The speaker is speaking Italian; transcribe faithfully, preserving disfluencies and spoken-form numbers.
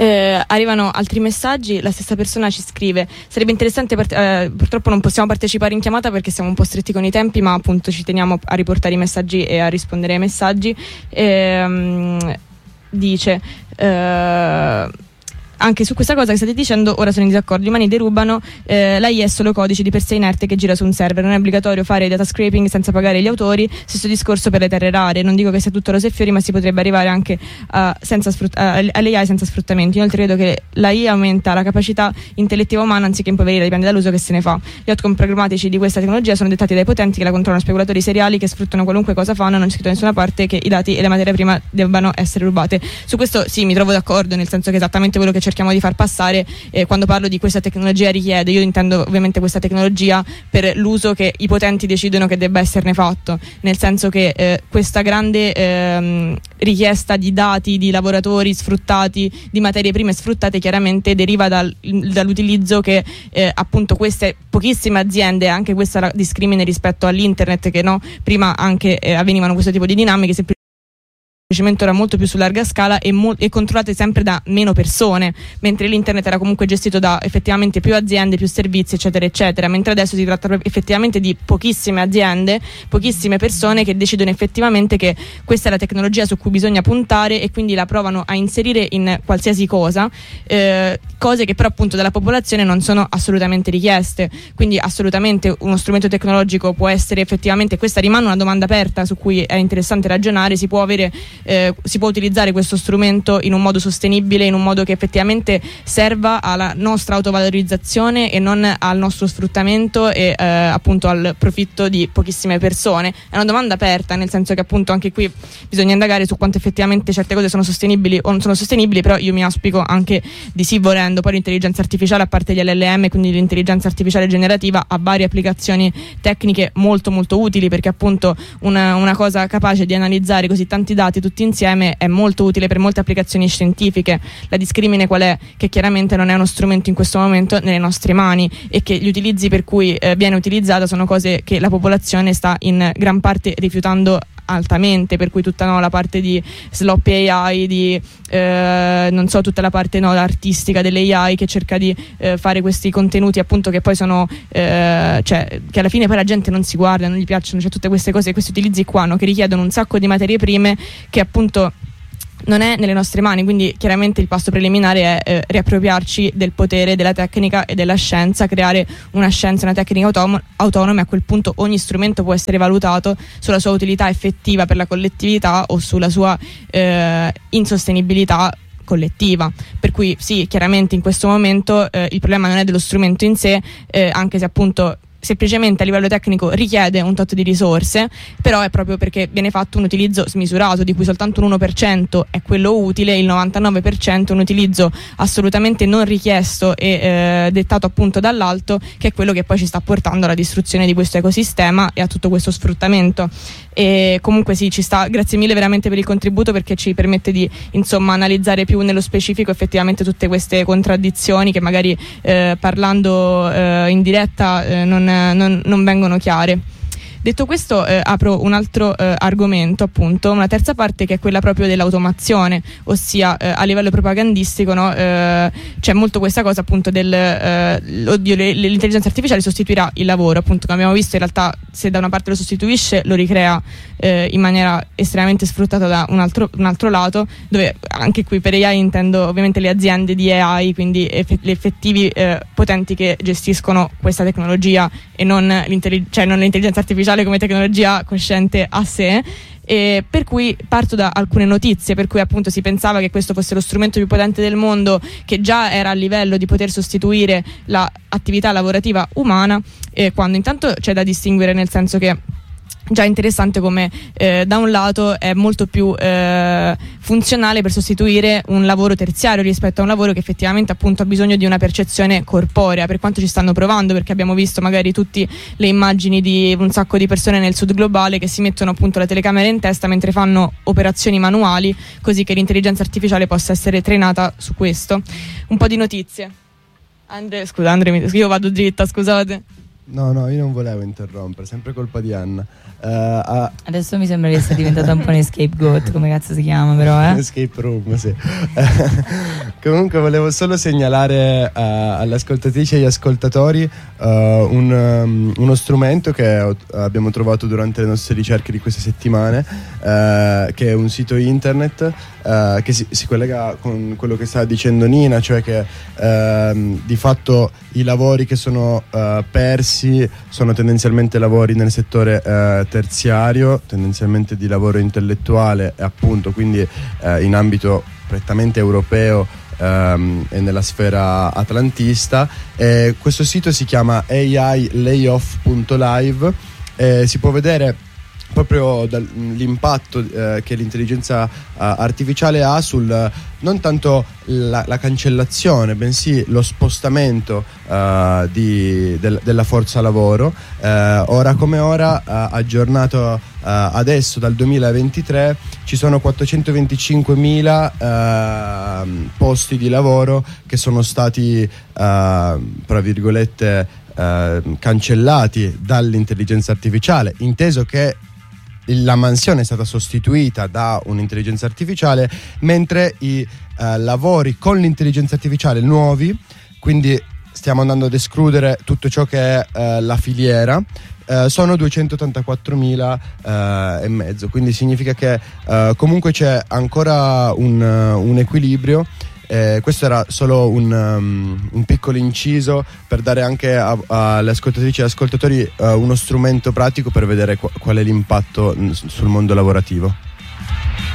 Eh, arrivano altri messaggi, la stessa persona ci scrive: sarebbe interessante, part- eh, purtroppo non possiamo partecipare in chiamata perché siamo un po' stretti con i tempi, ma appunto ci teniamo a riportare i messaggi e a rispondere ai messaggi. Eh, dice eh, anche su questa cosa che state dicendo, ora sono in disaccordo. Gli umani derubano, eh, l'A I è solo codice di per sé inerte che gira su un server, non è obbligatorio fare data scraping senza pagare gli autori. Stesso discorso per le terre rare, non dico che sia tutto rose e fiori, ma si potrebbe arrivare anche a, senza sfrut- a, alle A I senza sfruttamento. Inoltre credo che l'A I aumenta la capacità intellettiva umana anziché impoverire, dipende dall'uso che se ne fa. Gli outcome pragmatici di questa tecnologia sono dettati dai potenti che la controllano, speculatori seriali che sfruttano qualunque cosa fanno. Non c'è scritto da nessuna parte che i dati e la materia prima debbano essere rubate. Su questo sì, mi trovo d'accordo, nel senso che è esattamente quello che cerchiamo di far passare. Eh, quando parlo di questa tecnologia richiede, io intendo ovviamente questa tecnologia per l'uso che i potenti decidono che debba esserne fatto, nel senso che eh, questa grande ehm, richiesta di dati, di lavoratori sfruttati, di materie prime sfruttate, chiaramente deriva dal, dall'utilizzo che eh, appunto queste pochissime aziende, anche questa discrimine rispetto all'internet, che no, prima anche eh, avvenivano questo tipo di dinamiche, semplicemente ora molto più su larga scala e, mo- e controllate sempre da meno persone, mentre l'internet era comunque gestito da effettivamente più aziende, più servizi, eccetera eccetera, mentre adesso si tratta effettivamente di pochissime aziende, pochissime persone che decidono effettivamente che questa è la tecnologia su cui bisogna puntare e quindi la provano a inserire in qualsiasi cosa, eh, cose che però appunto dalla popolazione non sono assolutamente richieste. Quindi assolutamente uno strumento tecnologico può essere effettivamente, questa rimane una domanda aperta su cui è interessante ragionare, si può avere Eh, si può utilizzare questo strumento in un modo sostenibile, in un modo che effettivamente serva alla nostra autovalorizzazione e non al nostro sfruttamento e eh, appunto al profitto di pochissime persone. È una domanda aperta, nel senso che appunto anche qui bisogna indagare su quanto effettivamente certe cose sono sostenibili o non sono sostenibili, però io mi auspico anche di sì, volendo. Poi l'intelligenza artificiale, a parte gli L L M, quindi l'intelligenza artificiale generativa, ha varie applicazioni tecniche molto molto utili, perché appunto una, una cosa capace di analizzare così tanti dati tutti insieme è molto utile per molte applicazioni scientifiche. La discrimine qual è? Che chiaramente non è uno strumento in questo momento nelle nostre mani e che gli utilizzi per cui eh, viene utilizzata sono cose che la popolazione sta in gran parte rifiutando altamente, per cui tutta no, la parte di sloppy A I, di eh, non so, tutta la parte no, artistica delle A I che cerca di eh, fare questi contenuti appunto che poi sono eh, cioè che alla fine poi la gente non si guarda, non gli piacciono, cioè tutte queste cose, questi utilizzi qua no, che richiedono un sacco di materie prime che appunto non è nelle nostre mani. Quindi chiaramente il passo preliminare è eh, riappropriarci del potere della tecnica e della scienza, creare una scienza e una tecnica autom- autonome. A quel punto ogni strumento può essere valutato sulla sua utilità effettiva per la collettività o sulla sua eh, insostenibilità collettiva. Per cui sì, chiaramente in questo momento eh, il problema non è dello strumento in sé, eh, anche se appunto semplicemente a livello tecnico richiede un tot di risorse, però è proprio perché viene fatto un utilizzo smisurato, di cui soltanto un uno per cento è quello utile, il novantanove per cento è un utilizzo assolutamente non richiesto e eh, dettato appunto dall'alto, che è quello che poi ci sta portando alla distruzione di questo ecosistema e a tutto questo sfruttamento. E comunque sì, ci sta, grazie mille veramente per il contributo, perché ci permette di insomma analizzare più nello specifico effettivamente tutte queste contraddizioni che magari eh, parlando eh, in diretta eh, non Non, non vengono chiare. Detto questo, eh, apro un altro eh, argomento, appunto, una terza parte, che è quella proprio dell'automazione, ossia eh, a livello propagandistico no, eh, c'è molto questa cosa appunto del eh, oddio, le, l'intelligenza artificiale sostituirà il lavoro, appunto, come abbiamo visto in realtà se da una parte lo sostituisce lo ricrea eh, in maniera estremamente sfruttata da un altro, un altro lato, dove anche qui per A I intendo ovviamente le aziende di A I, quindi eff- gli effettivi eh, potenti che gestiscono questa tecnologia e non, l'intellig- cioè non l'intelligenza artificiale come tecnologia cosciente a sé. E per cui parto da alcune notizie per cui appunto si pensava che questo fosse lo strumento più potente del mondo, che già era a livello di poter sostituire l'attività lavorativa umana, eh, quando intanto c'è da distinguere, nel senso che già interessante come eh, da un lato è molto più eh, funzionale per sostituire un lavoro terziario rispetto a un lavoro che effettivamente appunto ha bisogno di una percezione corporea, per quanto ci stanno provando, perché abbiamo visto magari tutte le immagini di un sacco di persone nel sud globale che si mettono appunto la telecamera in testa mentre fanno operazioni manuali, così che l'intelligenza artificiale possa essere trainata su questo. Un po' di notizie. Andre, scusa Andre, io vado dritta, scusate. No, no, io non volevo interrompere, sempre colpa di Anna. Uh, uh, Adesso mi sembra che sia diventata un po' un scapegoat, come cazzo si chiama però, eh? Escape room, sì. Comunque volevo solo segnalare uh, alle ascoltatrici e agli ascoltatori uh, un, um, uno strumento che ho, abbiamo trovato durante le nostre ricerche di queste settimane, uh, che è un sito internet uh, che si, si collega con quello che stava dicendo Nina, cioè che uh, di fatto i lavori che sono uh, persi sono tendenzialmente lavori nel settore uh, terziario, tendenzialmente di lavoro intellettuale, appunto, quindi uh, in ambito prettamente europeo um, e nella sfera atlantista. E questo sito si chiama a i layoff punto live e si può vedere proprio dall'impatto eh, che l'intelligenza uh, artificiale ha sul non tanto la, la cancellazione, bensì lo spostamento uh, di, del, della forza lavoro. Uh, ora come ora, uh, aggiornato uh, adesso dal duemilaventitré, ci sono quattrocentoventicinquemila uh, posti di lavoro che sono stati, uh, tra virgolette, uh, cancellati dall'intelligenza artificiale, inteso che la mansione è stata sostituita da un'intelligenza artificiale, mentre i eh, lavori con l'intelligenza artificiale nuovi, quindi stiamo andando ad escludere tutto ciò che è eh, la filiera, eh, sono duecentottantaquattromila eh, e mezzo, quindi significa che eh, comunque c'è ancora un, un equilibrio. Eh, questo era solo un, um, un piccolo inciso per dare anche a, a, alle ascoltatrici e agli ascoltatori uh, uno strumento pratico per vedere qu- qual è l'impatto n- sul mondo lavorativo.